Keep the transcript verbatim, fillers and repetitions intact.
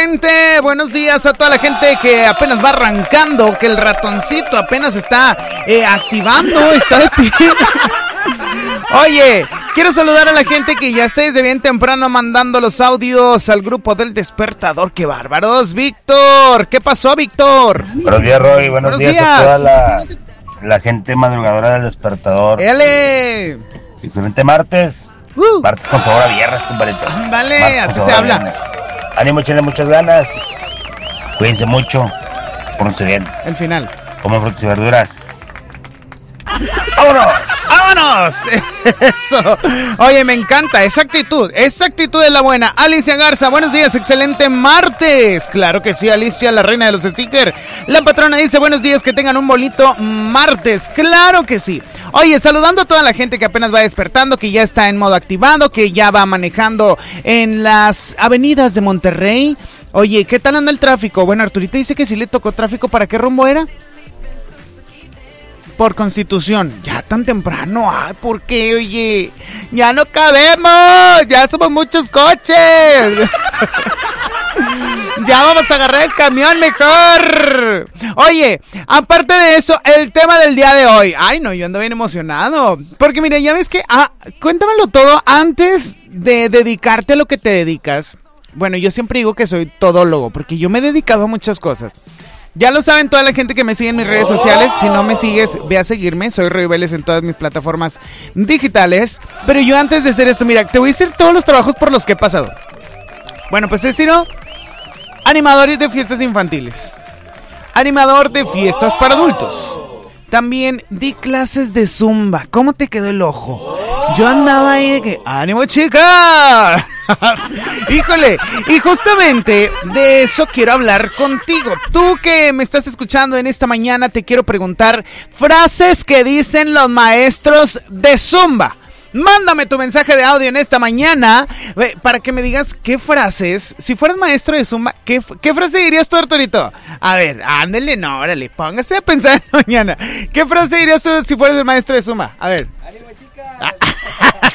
gente, buenos días a toda la gente que apenas va arrancando, que el ratoncito apenas está eh, activando, está de pie. Oye, quiero saludar a la gente que ya está desde bien temprano mandando los audios al grupo del Despertador. ¡Qué bárbaros! Víctor, ¿qué pasó, Víctor? Buenos días, Roy, buenos, buenos días, días a toda la, la gente madrugadora del Despertador. ¡Ele! Excelente martes. Uh. Martes con sabor a viernes, compadrito. Ándale, así se habla. Viernes. Ánimo, échenle muchas ganas. Cuídense mucho. Pónganse bien. El final. Coman frutas y verduras. ¡Vámonos! ¡Vámonos! Eso. Oye, me encanta esa actitud. Esa actitud es la buena. Alicia Garza, buenos días. Excelente martes. Claro que sí, Alicia, la reina de los stickers. La patrona dice, buenos días, que tengan un bonito martes. Claro que sí. Oye, saludando a toda la gente que apenas va despertando, que ya está en modo activado, que ya va manejando en las avenidas de Monterrey. Oye, ¿qué tal anda el tráfico? Bueno, Arturito dice que sí le tocó tráfico. ¿Para qué rumbo era? Por Constitución. Ya tan temprano. Ay, ¿por qué? Oye, ya no cabemos. Ya somos muchos coches. Ya vamos a agarrar el camión mejor. Oye, aparte de eso, el tema del día de hoy. Ay, no, yo ando bien emocionado. Porque mira, ya ves que... Ah, cuéntamelo todo antes de dedicarte a lo que te dedicas. Bueno, yo siempre digo que soy todólogo, porque yo me he dedicado a muchas cosas. Ya lo saben toda la gente que me sigue en mis redes sociales. Si no me sigues, ve a seguirme. Soy Roy Vélez en todas mis plataformas digitales. Pero yo antes de hacer esto, mira, te voy a decir todos los trabajos por los que he pasado. Bueno, pues he sido animador de fiestas infantiles, animador de fiestas para adultos. También di clases de zumba. ¿Cómo te quedó el ojo? Yo andaba ahí de que... ¡Ánimo, chica! Híjole, y justamente de eso quiero hablar contigo. Tú que me estás escuchando en esta mañana, te quiero preguntar frases que dicen los maestros de zumba. Mándame tu mensaje de audio en esta mañana eh, para que me digas qué frases, si fueras maestro de zumba, ¿qué, qué frase dirías tú, Arturito? A ver, ándale, no, órale, póngase a pensar mañana. ¿Qué frase dirías tú si fueras el maestro de zumba? A ver.